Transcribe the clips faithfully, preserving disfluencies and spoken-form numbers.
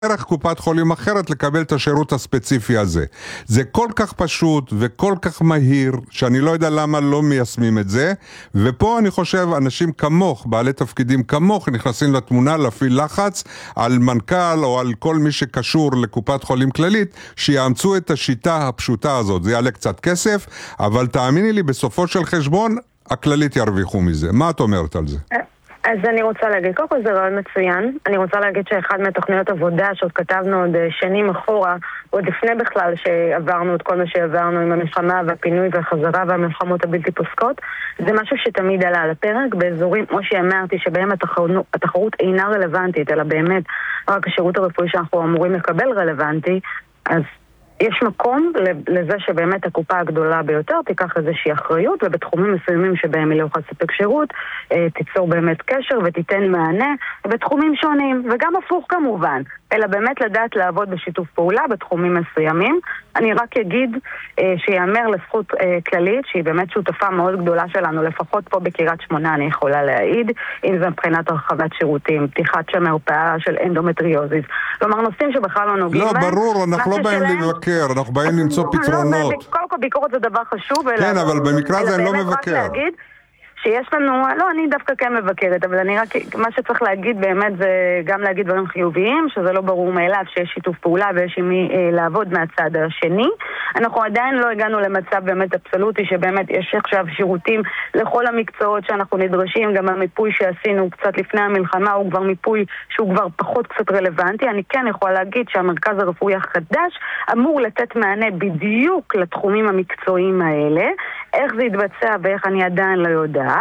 דרך קופת חולים אחרת לקבל את השירות הספציפי הזה. זה כל כך פשוט וכל כך מהיר, שאני לא יודע למה לא מיישמים את זה, ופה אני חושב אנשים כמוך, בעלי תפקידים כמוך, נכנסים לתמונה להפעיל לחץ על מנכ"ל או על כל מי שקשור לקופת חולים כללית, שיאמצו את השיטה הפשוטה הזאת. זה יעלה קצת כסף, אבל תאמיני לי, בסופו של חשבון, הכללית ירוויחו מזה. מה את אומרת על זה? אז אני רוצה להגיד, קודם כל זה רעיון מצוין. אני רוצה להגיד שאחד מהתוכניות עבודה שעוד כתבנו עוד שנים אחורה, עוד לפני בכלל שעברנו את כל מה שעברנו עם המלחמה והפינוי והחזרה והמלחמות הבלתי פוסקות, זה משהו שתמיד עלה על הפרק באזורים, כמו שאמרתי, שבהם התחרות, התחרות אינה רלוונטית, אלא באמת רק השירות הרפואי שאנחנו אמורים לקבל רלוונטי. אז יש מקום לזה שבאמת הקופה הגדולה ביותר תיקח איזושהי אחריות, ובתחומים מסוימים שבהם היא לא יכולה לספק שירות, תיצור באמת קשר ותיתן מענה בתחומים שונים, וגם הפוך כמובן, אלא באמת לדעת לעבוד בשיתוף פעולה בתחומים מסוימים. אני רק אגיד שיאמר לזכות כללית, שהיא באמת שותפה מאוד גדולה שלנו, לפחות פה בקריית שמונה אני יכולה להעיד, אם זה מבחינת הרחבת שירותים, פתיחת של מרפאה של אנדומטריוזיס, כלומר נושאים שבכלל לא נוגעים. לא, ברור, אנחנו לא באים לבקר, אנחנו באים למצוא פתרונות. קודם כל ביקורת זה דבר חשוב. כן, אבל במקרה הזה אני לא מבקר. שיש לנו, לא, אני דווקא כן מבקרת, אבל אני רק, מה שצריך להגיד באמת זה גם להגיד דברים חיוביים, שזה לא ברור מאליו שיש שיתוף פעולה ויש עם מי אה, לעבוד מהצד השני. אנחנו עדיין לא הגענו למצב באמת אבסולוטי, שבאמת יש עכשיו שירותים לכל המקצועות שאנחנו נדרשים, גם המיפוי שעשינו קצת לפני המלחמה הוא כבר מיפוי שהוא כבר פחות קצת רלוונטי. אני כן יכולה להגיד שהמרכז הרפואי החדש אמור לתת מענה בדיוק לתחומים המקצועיים האלה. איך זה יתבצע ואיך אני עדיין לא יודעת.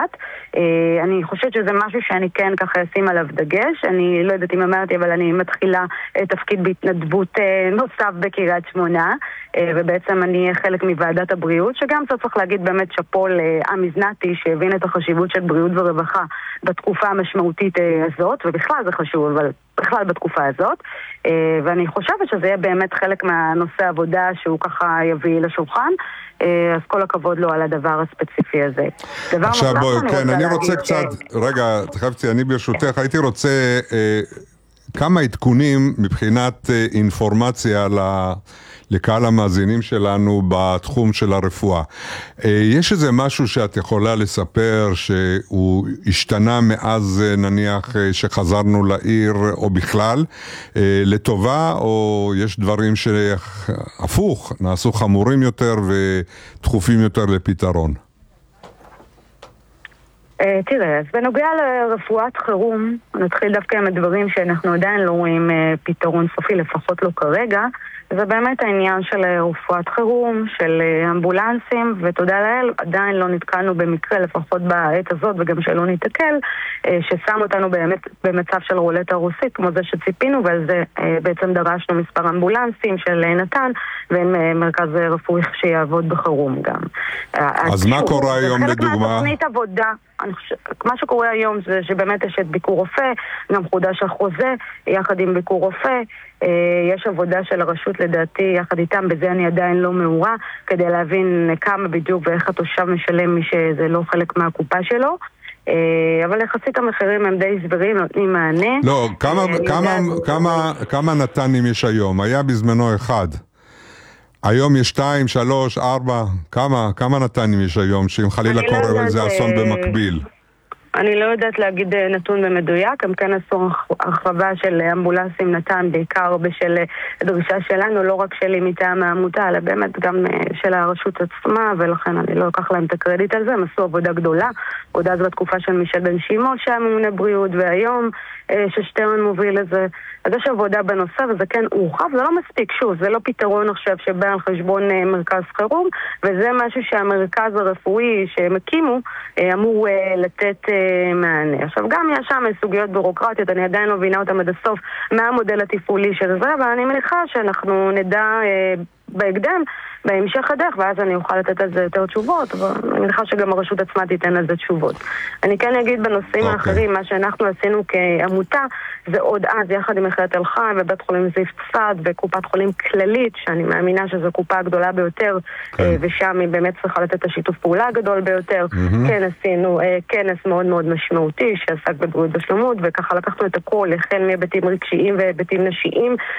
אני חושבת שזה משהו שאני כן ככה אשים עליו דגש. אני לא יודעת אם אמרתי, אבל אני מתחילה תפקיד בהתנדבות נוסף בקריית שמונה, ובעצם אני חלק מוועדת הבריאות, שגם צריך להגיד באמת שפו לעמי זנתי שהבין את החשיבות של בריאות ורווחה בתקופה המשמעותית הזאת, ובכלל זה חשוב, אבל בכלל בתקופה הזאת, ואני חושבת שזה יהיה באמת חלק מהנושא העבודה שהוא ככה יביא לשולחן. אז כל הכבוד לו על הדבר הספציפי הזה. עכשיו בואי, כן, אני רוצה קצת, רגע, תחפתי, אני ברשותך, הייתי רוצה כמה עדכונים מבחינת אינפורמציה לקהל המאזינים שלנו בתחום של הרפואה. יש איזה משהו שאת יכולה לספר שהוא השתנה מאז נניח שחזרנו לעיר או בכלל לטובה, או יש דברים שהפוך, נעשו חמורים יותר ודחופים יותר לפתרון? תראה, אז בנוגע לרפואת חירום, נתחיל דווקא עם הדברים שאנחנו עדיין לא רואים פתרון סופי, לפחות לא כרגע. זה באמת העניין של רפואת חירום, של אמבולנסים, ותודה לאל, עדיין לא נתקלנו במקרה, לפחות בעת הזאת, וגם שלא נתקל, ששם אותנו באמת במצב של רולטה רוסית, כמו זה שציפינו, ועל זה בעצם דרשנו מספר אמבולנסים של נתן, ואין מרכז רפואי שיעבוד בחירום גם. אז מה קורה היום לדוגמה? חלק מהתוכנית עבודה, מה שקורה היום זה שבאמת יש את ביקור רופא, גם חודש החוזה, יחד עם ביקור רופא, יש עבודה של הרשות לדעתי יחד איתם, בזה אני עדיין לא מעורה, כדי להבין כמה בדיוק ואיך התושב משלם מי שזה לא חלק מהקופה שלו. אבל יחסית המחירים הם די סבירים, נותנים מענה. לא, כמה, כמה, כמה, כמה נתנים יש היום? היה בזמנו אחד. היום יש שתיים, שלוש, ארבע, כמה, כמה נתנים יש היום, שאם חלילה קורה איזה אסון במקביל? אני לא יודעת להגיד נתון במדויק, הם כן עשו הרחבה של אמבולנסים נתן, בעיקר בשל דרישה שלנו, לא רק שלי מטעם העמותה, אלא באמת גם של הרשות עצמה, ולכן אני לא אקח להם את הקרדיט על זה. הם עשו עבודה גדולה, עוד אז בתקופה של מישל בן שימול שהיה ממונה בריאות, והיום ששטרן מוביל לזה. אז יש עבודה בנושא, וזה כן הורחב, זה לא מספיק, שוב, זה לא פתרון עכשיו שבא על חשבון מרכז חירום, וזה משהו שהמרכז הרפואי שהם הקימו אמור לתת מענה. עכשיו גם יש שם סוגיות בירוקרטיות, אני עדיין לא מבינה אותם עד הסוף מה המודל התפעולי של זה, אבל אני מניחה שאנחנו נדע בהקדם, בהמשך הדרך, ואז אני אוכל לתת על זה יותר תשובות, אבל אני מניחה שגם הרשות עצמה תיתן על זה תשובות. אני כן אגיד בנושאים okay. האחרים, מה שאנחנו עשינו כעמותה, זה עוד אז, יחד עם מכללת תל חי ובית חולים זיו צפת וקופת חולים כללית, שאני מאמינה שזו קופה הגדולה ביותר, okay. ושם היא באמת צריכה לתת את השיתוף פעולה הגדול ביותר. Mm-hmm. כן עשינו כנס מאוד מאוד משמעותי, שעסק בבריאות בשלמות, וככה לקחנו את הכל, החל מהיבטים רגשיים והיבטים נשיים,